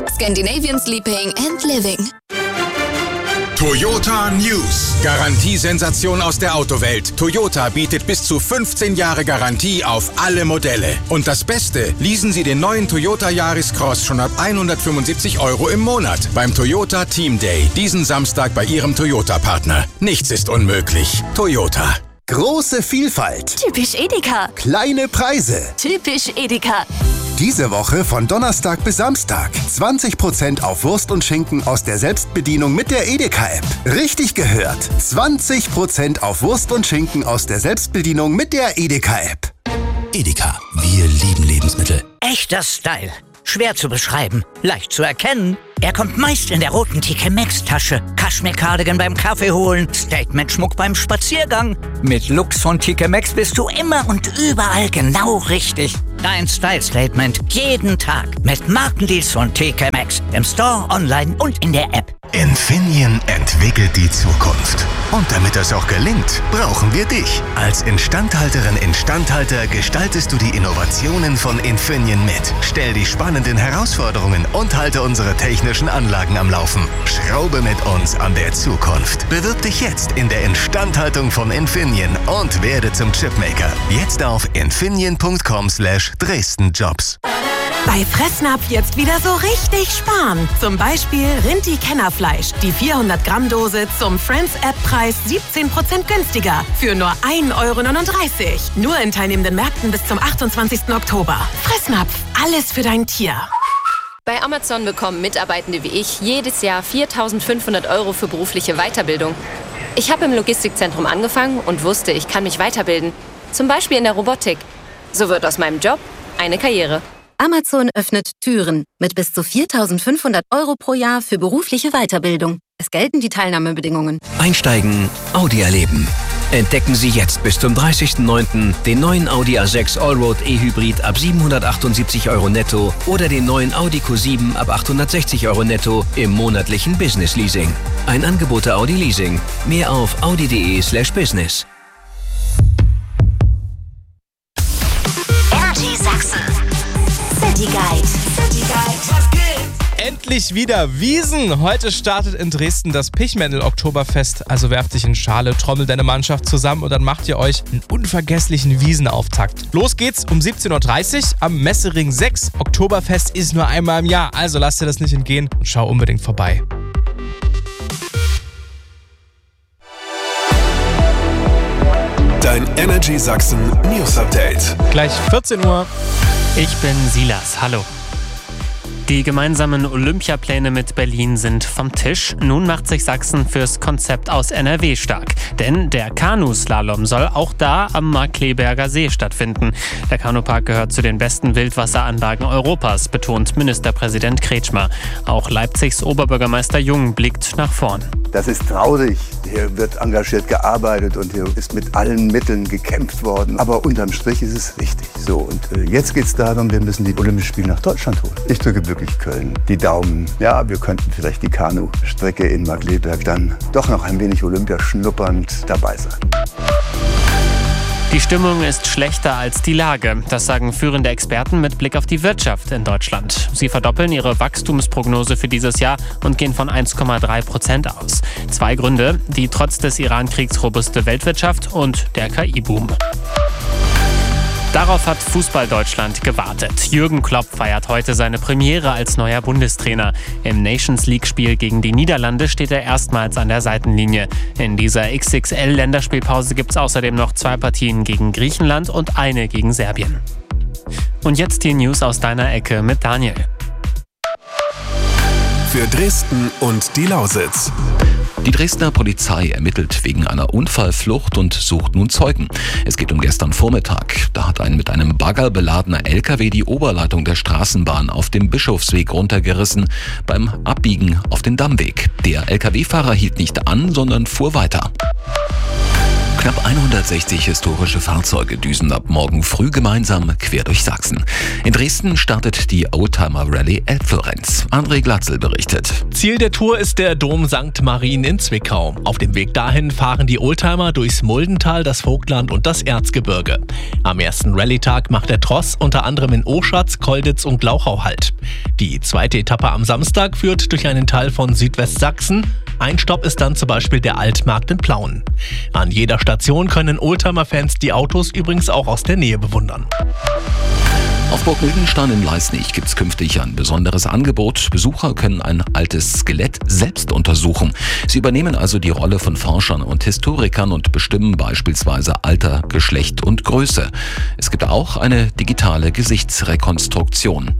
Scandinavian Sleeping and Living. Toyota News. Garantiesensation aus der Autowelt. Toyota bietet bis zu 15 Jahre Garantie auf alle Modelle. Und das Beste, leasen Sie den neuen Toyota Yaris Cross schon ab 175 € im Monat beim Toyota Team Day. Diesen Samstag bei Ihrem Toyota-Partner. Nichts ist unmöglich. Toyota. Große Vielfalt. Typisch Edeka. Kleine Preise. Typisch Edeka. Diese Woche von Donnerstag bis Samstag 20% auf Wurst und Schinken aus der Selbstbedienung mit der Edeka-App. Richtig gehört. 20% auf Wurst und Schinken aus der Selbstbedienung mit der Edeka-App. Edeka, wir lieben Lebensmittel. Echter Style. Schwer zu beschreiben, leicht zu erkennen. Er kommt meist in der roten TK Maxx Tasche. Kaschmir-Cardigan beim Kaffee holen, Statement-Schmuck beim Spaziergang. Mit Looks von TK Maxx bist du immer und überall genau richtig. Dein Style-Statement jeden Tag mit Markendeals von TK Maxx im Store, online und in der App. Infineon entwickelt die Zukunft. Und damit das auch gelingt, brauchen wir dich. Als Instandhalterin, Instandhalter gestaltest du die Innovationen von Infineon mit. Stell die spannenden Herausforderungen und halte unsere technischen Anlagen am Laufen. Schraube mit uns an der Zukunft. Bewirb dich jetzt in der Instandhaltung von Infineon und werde zum Chipmaker. Jetzt auf infineon.com/DresdenJobs. Bei Fressnapf jetzt wieder so richtig sparen. Zum Beispiel Rinti-Kennerfleisch. Die 400-Gramm-Dose zum Friends-App-Preis 17% günstiger. Für nur 1,39 €. Nur in teilnehmenden Märkten bis zum 28. Oktober. Fressnapf. Alles für dein Tier. Bei Amazon bekommen Mitarbeitende wie ich jedes Jahr 4.500 € für berufliche Weiterbildung. Ich habe im Logistikzentrum angefangen und wusste, ich kann mich weiterbilden. Zum Beispiel in der Robotik. So wird aus meinem Job eine Karriere. Amazon öffnet Türen mit bis zu 4.500 € pro Jahr für berufliche Weiterbildung. Es gelten die Teilnahmebedingungen. Einsteigen, Audi erleben. Entdecken Sie jetzt bis zum 30.09. den neuen Audi A6 Allroad E-Hybrid ab 778 € netto oder den neuen Audi Q7 ab 860 € netto im monatlichen Business Leasing. Ein Angebot der Audi Leasing. Mehr auf audi.de/business. Energy Sachsen. City Guide. Endlich wieder Wiesn! Heute startet in Dresden das Pichmendel-Oktoberfest. Also werf dich in Schale, trommel deine Mannschaft zusammen und dann macht ihr euch einen unvergesslichen Wiesenauftakt. Los geht's um 17:30 Uhr am Messering 6. Oktoberfest ist nur einmal im Jahr, also lass dir das nicht entgehen und schau unbedingt vorbei. Dein Energy Sachsen News Update. Gleich 14 Uhr. Ich bin Silas, hallo. Die gemeinsamen Olympiapläne mit Berlin sind vom Tisch. Nun macht sich Sachsen fürs Konzept aus NRW stark. Denn der Kanuslalom soll auch da am Markkleeberger See stattfinden. Der Kanupark gehört zu den besten Wildwasseranlagen Europas, betont Ministerpräsident Kretschmer. Auch Leipzigs Oberbürgermeister Jung blickt nach vorn. Das ist traurig. Hier wird engagiert gearbeitet und hier ist mit allen Mitteln gekämpft worden. Aber unterm Strich ist es richtig so. Und jetzt geht es darum, wir müssen die Olympischen Spiele nach Deutschland holen. Ich drücke wirklich Köln die Daumen. Ja, wir könnten vielleicht die Kanu-Strecke in Markkleeberg dann doch noch ein wenig olympiaschnuppernd dabei sein. Die Stimmung ist schlechter als die Lage. Das sagen führende Experten mit Blick auf die Wirtschaft in Deutschland. Sie verdoppeln ihre Wachstumsprognose für dieses Jahr und gehen von 1,3% aus. 2 Gründe: die trotz des Iran-Kriegs robuste Weltwirtschaft und der KI-Boom. Darauf hat Fußball-Deutschland gewartet. Jürgen Klopp feiert heute seine Premiere als neuer Bundestrainer. Im Nations-League-Spiel gegen die Niederlande steht er erstmals an der Seitenlinie. In dieser XXL-Länderspielpause gibt es außerdem noch 2 Partien gegen Griechenland und eine gegen Serbien. Und jetzt die News aus deiner Ecke mit Daniel. Für Dresden und die Lausitz. Die Dresdner Polizei ermittelt wegen einer Unfallflucht und sucht nun Zeugen. Es geht um gestern Vormittag. Da hat ein mit einem Bagger beladener LKW die Oberleitung der Straßenbahn auf dem Bischofsweg runtergerissen beim Abbiegen auf den Dammweg. Der LKW-Fahrer hielt nicht an, sondern fuhr weiter. Knapp 160 historische Fahrzeuge düsen ab morgen früh gemeinsam quer durch Sachsen. In Dresden startet die Oldtimer Rallye Elbflorenz. André Glatzel berichtet. Ziel der Tour ist der Dom St. Marien in Zwickau. Auf dem Weg dahin fahren die Oldtimer durchs Muldental, das Vogtland und das Erzgebirge. Am ersten Rallyetag macht der Tross unter anderem in Oschatz, Kolditz und Glauchau Halt. Die zweite Etappe am Samstag führt durch einen Teil von Südwestsachsen. Ein Stopp ist dann zum Beispiel der Altmarkt in Plauen. An jeder Station können Oldtimer-Fans die Autos übrigens auch aus der Nähe bewundern. Auf Burg Mildenstein in Leisnig gibt es künftig ein besonderes Angebot. Besucher können ein altes Skelett selbst untersuchen. Sie übernehmen also die Rolle von Forschern und Historikern und bestimmen beispielsweise Alter, Geschlecht und Größe. Es gibt auch eine digitale Gesichtsrekonstruktion.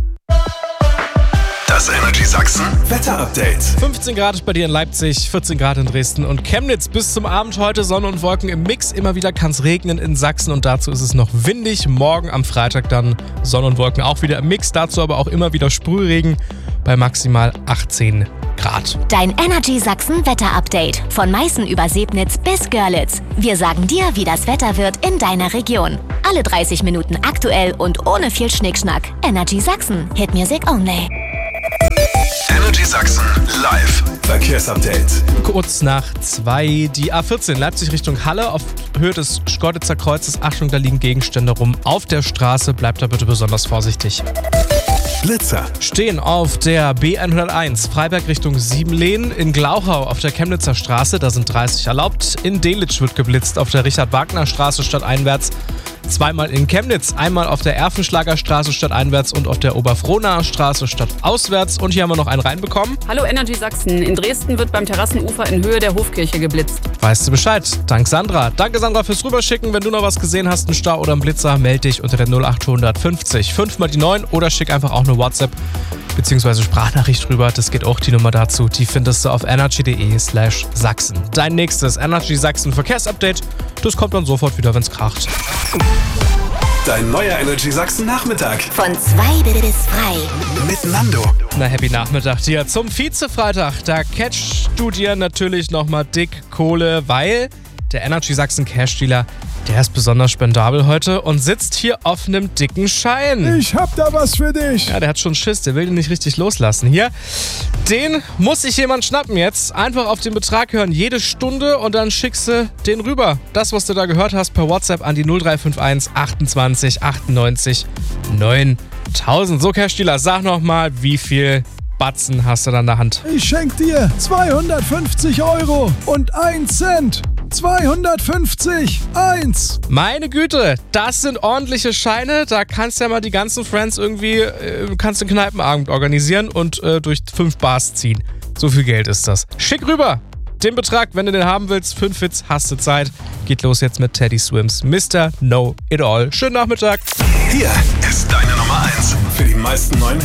Das Energy Sachsen Wetter-Update. 15 Grad bei dir in Leipzig, 14 Grad in Dresden und Chemnitz. Bis zum Abend heute Sonne und Wolken im Mix. Immer wieder kann es regnen in Sachsen und dazu ist es noch windig. Morgen am Freitag dann Sonne und Wolken auch wieder im Mix. Dazu aber auch immer wieder Sprühregen bei maximal 18 Grad. Dein Energy Sachsen Wetter-Update. Von Meißen über Sebnitz bis Görlitz. Wir sagen dir, wie das Wetter wird in deiner Region. Alle 30 Minuten aktuell und ohne viel Schnickschnack. Energy Sachsen. Hit Music Only. Energy Sachsen live Verkehrsupdate. Kurz nach 2, die A14 Leipzig Richtung Halle auf Höhe des Schkeuditzer Kreuzes. Achtung, da liegen Gegenstände rum auf der Straße. Bleibt da bitte besonders vorsichtig. Blitzer stehen auf der B101 Freiberg Richtung Siebenlehn, in Glauchau auf der Chemnitzer Straße, da sind 30 erlaubt. In Delitzsch wird geblitzt auf der Richard-Wagner-Straße stadteinwärts. Zweimal in Chemnitz, einmal auf der Erfenschlager Straße stadteinwärts und auf der Oberfrohnaer Straße stadtauswärts. Und hier haben wir noch einen reinbekommen. Hallo Energy Sachsen. In Dresden wird beim Terrassenufer in Höhe der Hofkirche geblitzt. Weißt du Bescheid? Dank Sandra. Danke Sandra fürs Rüberschicken. Wenn du noch was gesehen hast, einen Stau oder einen Blitzer, melde dich unter der 0850 5 mal die 9 oder schick einfach auch eine WhatsApp bzw. Sprachnachricht rüber. Das geht auch, die Nummer dazu. Die findest du auf energy.de/Sachsen. Dein nächstes Energy Sachsen Verkehrsupdate. Das kommt dann sofort wieder, wenn's kracht. Dein neuer Energy Sachsen Nachmittag. Von 2 bis frei. Mit Nando. Na, happy Nachmittag dir zum Vize-Freitag. Da catchst du dir natürlich nochmal dick Kohle, weil der Energy Sachsen Cash-Dealer, der ist besonders spendabel heute und sitzt hier auf einem dicken Schein. Ich hab da was für dich. Ja, der hat schon Schiss, der will den nicht richtig loslassen. Hier, den muss sich jemand schnappen jetzt. Einfach auf den Betrag hören, jede Stunde und dann schickst du den rüber. Das, was du da gehört hast, per WhatsApp an die 0351 28 98 9000. So, Cash-Dealer, sag nochmal, wie viel Batzen hast du da in der Hand? Ich schenk dir 250 € und 1 Cent. 250, 1. Meine Güte, das sind ordentliche Scheine. Da kannst du ja mal die ganzen Friends irgendwie, kannst du einen Kneipenabend organisieren und durch 5 Bars ziehen. So viel Geld ist das. Schick rüber den Betrag, wenn du den haben willst. 5 Hits, hast du Zeit. Geht los jetzt mit Teddy Swims. Mr. Know It All. Schönen Nachmittag. Hier ist deine Nummer 1 für die meisten neuen